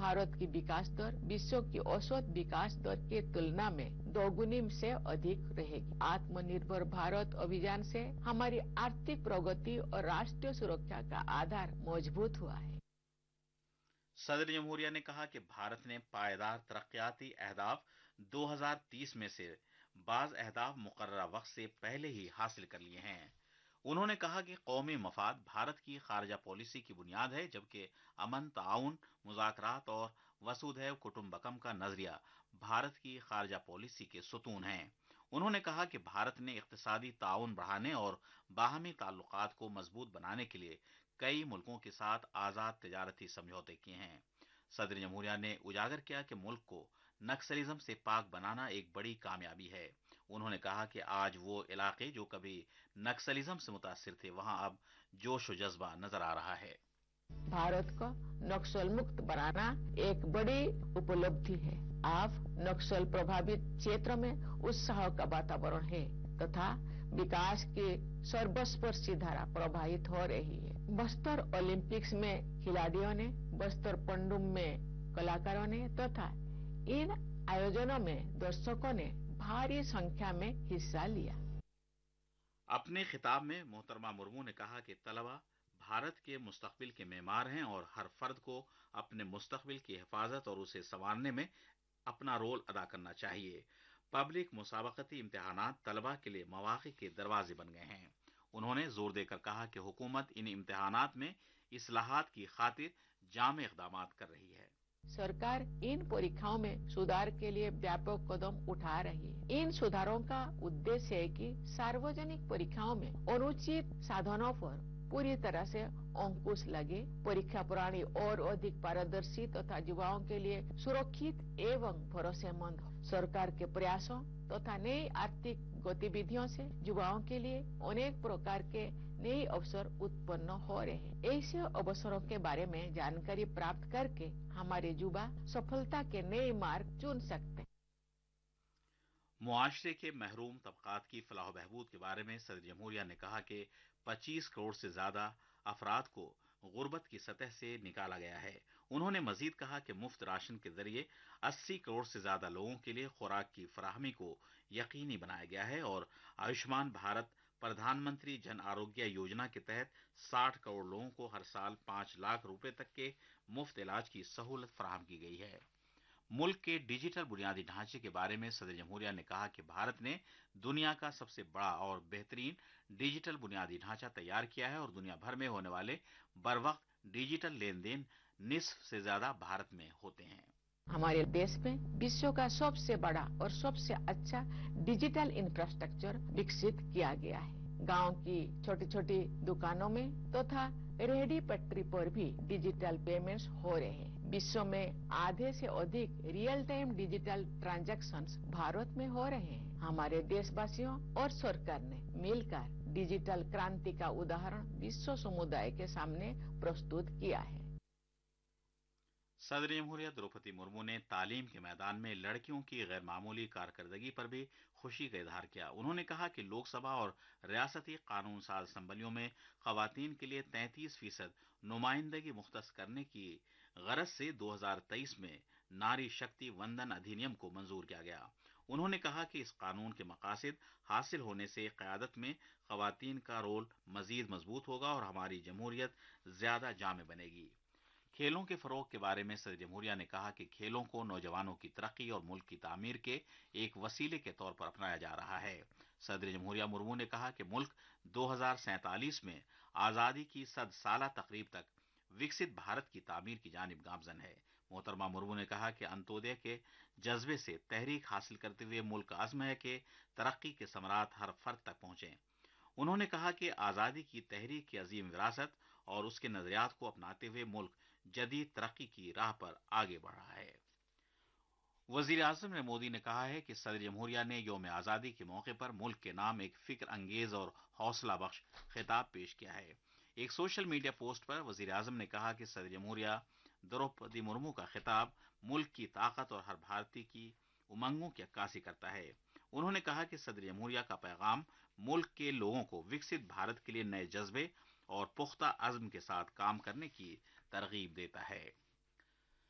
भारत की विकास दर विश्व की औसत विकास दर के तुलना में दोगुनी से अधिक रहेगी। आत्मनिर्भर भारत अभियान से हमारी आर्थिक प्रगति और राष्ट्रीय सुरक्षा का आधार मजबूत हुआ है। सदर जमहूरिया ने कहा कि भारत ने पायदार तरक्याती अहदाफ 2030 में से बाज अहदाफ मुकर्ररा वक्त से पहले ही हासिल कर लिए हैं। उन्होंने कहा कि कौमी मफाद भारत की खारजा पॉलिसी की बुनियाद है, जबकि अमन, ताउन, मुज़ाकरात और वसुधैव कुटुंबकम का नजरिया भारत की खारजा पॉलिसी के सुतून हैं। उन्होंने कहा कि भारत ने इक्तिसादी ताउन बढ़ाने और बाहमी ताल्लुकात को मजबूत बनाने के लिए कई मुल्कों के साथ आजाद तिजारती समझौते किए हैं। सदर जमहूरिया ने उजागर किया कि मुल्क को नक्सलिज्म से पाक बनाना एक बड़ी कामयाबी है। उन्होंने कहा कि आज वो इलाके जो कभी नक्सलिज्म से मुतासिर थे, वहां अब जोश व जज्बा नजर आ रहा है। भारत को नक्सल मुक्त बनाना एक बड़ी उपलब्धि है। आज नक्सल प्रभावित क्षेत्र में उत्साह का वातावरण है तथा विकास की सर्वस्पर्शी धारा प्रभावित हो रही है। बस्तर ओलंपिक्स में खिलाड़ियों ने, बस्तर पंडुम में कलाकारों ने तथा इन आयोजनों में दर्शकों ने भारी संख्या में हिस्सा लिया। अपने खिताब में मोहतरमा मुर्मू ने कहा कि तलबा भारत के मुस्तकबिल के मेमार हैं और हर फर्द को अपने मुस्तकबिल की हिफाजत और उसे संवारने में अपना रोल अदा करना चाहिए। पब्लिक मुसाबकती इम्तिहानात तलबा के लिए मौक़े के दरवाजे बन गए हैं। उन्होंने जोर देकर कहा कि हुकूमत इन इम्तिहानात में इस्लाहात की खातिर जामे इक़दाम कर रही है। सरकार इन परीक्षाओं में सुधार के लिए व्यापक कदम उठा रही है। इन सुधारों का उद्देश्य है कि सार्वजनिक परीक्षाओं में अनुचित साधनों पर पूरी तरह से अंकुश लगे, परीक्षा प्रणाली और अधिक पारदर्शी तथा युवाओं के लिए सुरक्षित एवं भरोसेमंद हो। सरकार के प्रयासों तथा नई आर्थिक गतिविधियों से युवाओं के लिए अनेक प्रकार के नए अवसर उत्पन्न हो रहे हैं। ऐसे अवसरों के बारे में जानकारी प्राप्त करके हमारे युवा सफलता के नए मार्ग चुन सकते हैं। मुआशरे के महरूम तबकात की फलाह बहबूद के बारे में सदर जमहूरिया ने कहा कि 25 करोड़ से ज्यादा अफराद को गुर्बत की सतह से निकाला गया है। उन्होंने मजीद कहा कि मुफ्त राशन के जरिए 80 करोड़ से ज्यादा लोगों के लिए खुराक की फराहमी को यकीनी बनाया गया है और आयुष्मान भारत प्रधानमंत्री जन आरोग्य योजना के तहत 60 करोड़ लोगों को हर साल 5 लाख रुपए तक के मुफ्त इलाज की सहूलत फराहम की गई है। मुल्क के डिजिटल बुनियादी ढांचे के बारे में सदर जमहूरिया ने कहा कि भारत ने दुनिया का सबसे बड़ा और बेहतरीन डिजिटल बुनियादी ढांचा तैयार किया है और दुनिया भर में होने वाले बरवक्त डिजिटल लेन देन निस्फ से ज्यादा भारत में होते हैं। हमारे देश में विश्व का सबसे बड़ा और सबसे अच्छा डिजिटल इंफ्रास्ट्रक्चर विकसित किया गया है। गांव की छोटी छोटी दुकानों में तथा रेहड़ी पटरी पर भी डिजिटल पेमेंट्स हो रहे हैं। विश्व में आधे से अधिक real time digital transactions Bharat में हो रहे हैं। हमारे देशवासियों और सरकार ने मिलकर डिजिटल क्रांति का उदाहरण विश्व समुदाय के सामने प्रस्तुत किया है। सदर जमहूरिया द्रौपदी मुर्मू ने तालीम के मैदान में लड़कियों की गैर मामूली कारकर्दगी पर भी खुशी का इजहार किया। उन्होंने कहा कि लोकसभा और रियासती कानून साज असम्बलियों में खवातीन के लिए 33% नुमाइंदगी मुख्तस करने की गरज से 2023 में नारी शक्ति वंदन अधिनियम को मंजूर किया गया। उन्होंने कहा कि इस कानून के मकासद हासिल होने से क़यादत में खवातीन का रोल मजीद मजबूत होगा और हमारी जमहूरियत ज्यादा जामे बनेगी। खेलों के फरोग के बारे में सदर जमहूरिया ने कहा कि खेलों को नौजवानों की तरक्की और मुल्क की तामीर के एक वसीले के तौर पर अपनाया जा रहा है। सदर जमहूरिया मुर्मू ने कहा कि मुल्क 2047 में आजादी की 100 साला तकरीब तक विकसित भारत की तामीर की जानिब गामजन है। मोहतरमा मुर्मू ने कहा कि अंत्योदय के जज्बे से तहरीक हासिल करते हुए मुल्क का अज़्म है कि तरक्की के समरात हर फर्द तक पहुंचे। उन्होंने कहा कि आजादी की तहरीक की अजीम विरासत और उसके नजरियात को अपनाते हुए मुल्क जदीद तरक्की की राह पर आगे बढ़ रहा है। वजीर आजम नरेंद्र मोदी ने कहा है कि सदर जमहूरिया ने यौम आजादी के मौके पर मुल्क के नाम एक फिक्र अंगेज और हौसला बख्श खिताब पेश किया है। एक सोशल मीडिया पोस्ट पर वजीर आजम ने कहा कि सदर जमहूरिया द्रौपदी मुर्मू का खिताब मुल्क की ताकत और हर भारतीय की उमंगों की अक्कासी करता है। उन्होंने कहा कि सदर जमहूरिया का पैगाम मुल्क के लोगों को विकसित भारत के लिए नए जज्बे और पुख्ता अज़्म के साथ काम करने की तरगीब देता है।